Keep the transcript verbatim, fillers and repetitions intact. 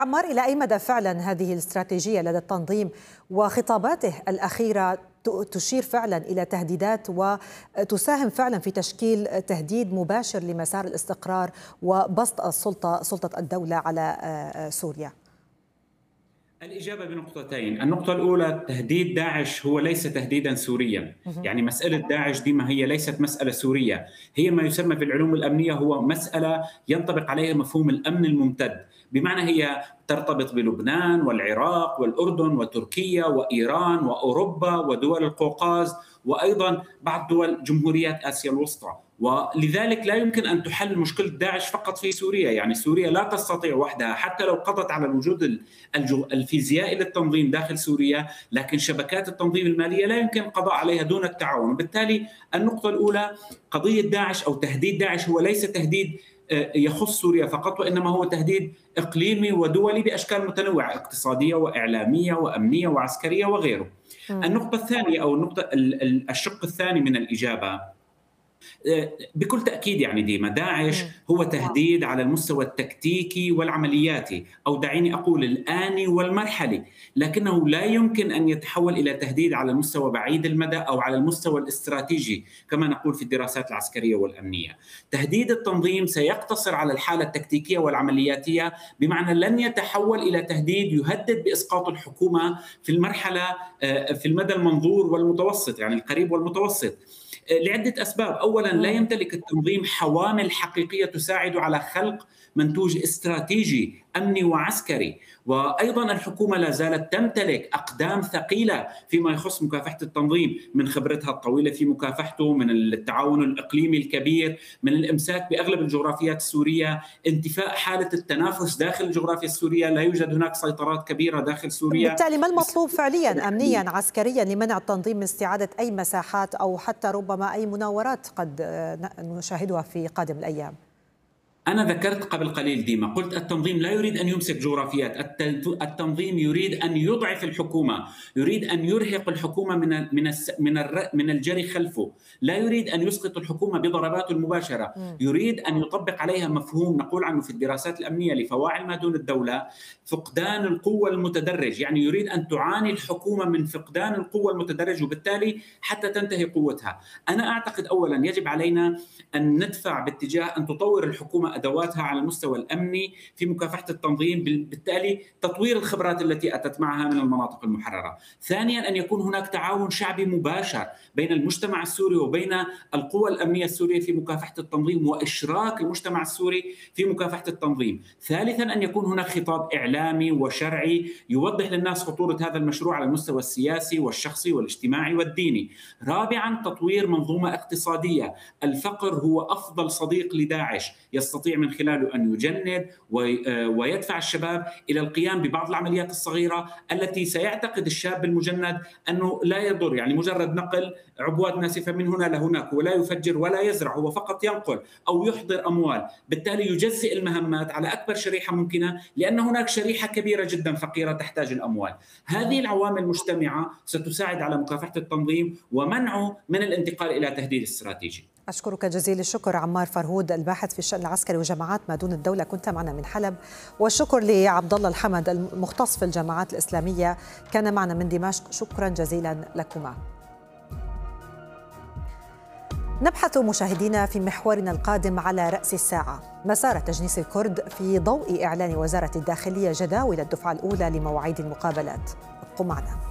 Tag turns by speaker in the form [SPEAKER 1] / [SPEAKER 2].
[SPEAKER 1] عمار، إلى أي مدى فعلا هذه الاستراتيجية لدى التنظيم وخطاباته الأخيرة تشير فعلا إلى تهديدات وتساهم فعلا في تشكيل تهديد مباشر لمسار الاستقرار وبسط السلطة سلطة الدولة على سوريا؟
[SPEAKER 2] الإجابة بنقطتين. النقطة الأولى، تهديد داعش هو ليس تهديدا سوريا. يعني مسألة داعش دي ما هي ليست مسألة سورية، هي ما يسمى في العلوم الأمنية هو مسألة ينطبق عليها مفهوم الأمن الممتد، بمعنى هي ترتبط بلبنان والعراق والأردن وتركيا وإيران وأوروبا ودول القوقاز وأيضا بعض دول جمهوريات آسيا الوسطى. ولذلك لا يمكن أن تحل مشكلة داعش فقط في سوريا. يعني سوريا لا تستطيع وحدها حتى لو قضت على الوجود الفيزيائي للتنظيم داخل سوريا، لكن شبكات التنظيم المالية لا يمكن القضاء عليها دون التعاون. وبالتالي النقطة الأولى، قضية داعش أو تهديد داعش هو ليس تهديد يخص سوريا فقط، وإنما هو تهديد إقليمي ودولي بأشكال متنوعة، اقتصادية وإعلامية وأمنية وعسكرية وغيره. النقطة الثانية أو النقطة الشق الثاني من الإجابة، بكل تأكيد يعني ديما داعش هو تهديد على المستوى التكتيكي والعملياتي، أو دعيني أقول الآني والمرحلي، لكنه لا يمكن أن يتحول إلى تهديد على المستوى بعيد المدى أو على المستوى الاستراتيجي كما نقول في الدراسات العسكرية والأمنية. تهديد التنظيم سيقتصر على الحالة التكتيكية والعملياتية، بمعنى لن يتحول إلى تهديد يهدد بإسقاط الحكومة في المرحلة في المدى المنظور والمتوسط، يعني القريب والمتوسط، لعدة أسباب. أولاً، لا يمتلك التنظيم حوامل حقيقية تساعد على خلق منتوج استراتيجي أمني وعسكري، وأيضاً الحكومة لا زالت تمتلك أقدام ثقيلة فيما يخص مكافحة التنظيم، من خبرتها الطويلة في مكافحته، من التعاون الإقليمي الكبير، من الإمساك بأغلب الجغرافيات السورية، انتفاء حالة التنافس داخل الجغرافيا السورية، لا يوجد هناك سيطرات كبيرة داخل سوريا.
[SPEAKER 1] بالتالي ما المطلوب فعلياً أمنياً عسكرياً لمنع التنظيم من استعادة أي مساحات أو حتى ربما أي مناورات قد نشاهدها في قادم الأيام؟
[SPEAKER 2] أنا ذكرت قبل قليل ديما، قلت التنظيم لا يريد أن يمسك جغرافيات، التنظيم يريد أن يضعف الحكومة، يريد أن يرهق الحكومة من من من من الجري خلفه، لا يريد أن يسقط الحكومة بضرباته المباشرة، يريد أن يطبق عليها مفهوم نقول عنه في الدراسات الأمنية لفواعل ما دون الدولة فقدان القوة المتدرج. يعني يريد أن تعاني الحكومة من فقدان القوة المتدرج وبالتالي حتى تنتهي قوتها. أنا أعتقد أولا يجب علينا أن ندفع باتجاه أن تطور الحكومة أدواتها على المستوى الأمني في مكافحة التنظيم، بالتالي تطوير الخبرات التي أتت معها من المناطق المحررة. ثانيا، أن يكون هناك تعاون شعبي مباشر بين المجتمع السوري وبين القوى الأمنية السورية في مكافحة التنظيم وإشراك المجتمع السوري في مكافحة التنظيم. ثالثا، أن يكون هناك خطاب إعلامي وشرعي يوضح للناس خطورة هذا المشروع على المستوى السياسي والشخصي والاجتماعي والديني. رابعا، تطوير منظومة اقتصادية. الفقر هو أفضل صديق لداعش، يستطيع من خلاله أن يجند ويدفع الشباب إلى القيام ببعض العمليات الصغيرة التي سيعتقد الشاب المجند أنه لا يضر، يعني مجرد نقل عبوات ناسفة من هنا لهناك، ولا يفجر ولا يزرع، هو فقط ينقل أو يحضر أموال. بالتالي يجزئ المهمات على أكبر شريحة ممكنة، لأن هناك شريحة كبيرة جدا فقيرة تحتاج الأموال. هذه العوامل المجتمعة ستساعد على مكافحة التنظيم ومنعه من الانتقال إلى تهديد استراتيجي.
[SPEAKER 1] أشكرك جزيل الشكر عمار فرهود، الباحث في الشأن العسكري وجماعات ما دون الدولة، كنت معنا من حلب. والشكر لعبد الله الحمد المختص في الجماعات الإسلامية، كان معنا من دمشق. شكرا جزيلا لكما. نبحث مشاهدينا في محورنا القادم على رأس الساعة مسار تجنيس الكرد في ضوء إعلان وزارة الداخلية جداول الدفعة الأولى لمواعيد المقابلات. ابقوا معنا.